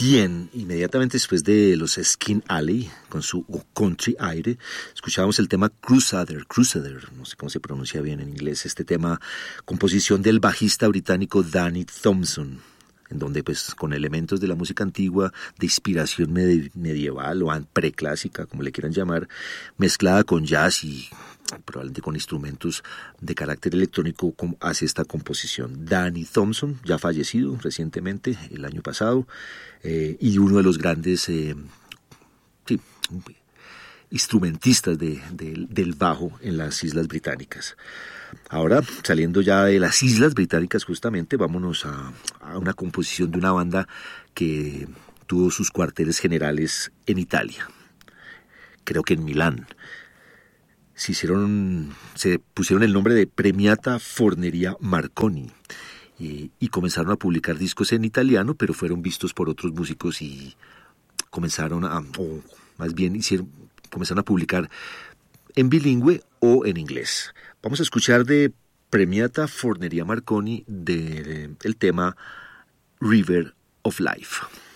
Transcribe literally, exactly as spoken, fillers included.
Bien, inmediatamente después de los Skin Alley, con su Country Aire, escuchábamos el tema Crusader, Crusader, no sé cómo se pronuncia bien en inglés, este tema, composición del bajista británico Danny Thompson, en donde pues con elementos de la música antigua, de inspiración med- medieval o preclásica, como le quieran llamar, mezclada con jazz y probablemente con instrumentos de carácter electrónico, hace esta composición. Danny Thompson, ya fallecido recientemente, el año pasado, eh, y uno de los grandes eh, sí, instrumentistas de, de, del bajo en las Islas Británicas. Ahora, saliendo ya de las Islas Británicas justamente, vámonos a, a una composición de una banda que tuvo sus cuarteles generales en Italia, creo que en Milán. Se hicieron, se pusieron el nombre de Premiata Forneria Marconi y, y comenzaron a publicar discos en italiano, pero fueron vistos por otros músicos y comenzaron a, o más bien hicieron, comenzaron a publicar en bilingüe o en inglés. Vamos a escuchar de Premiata Forneria Marconi de, de, el tema River of Life.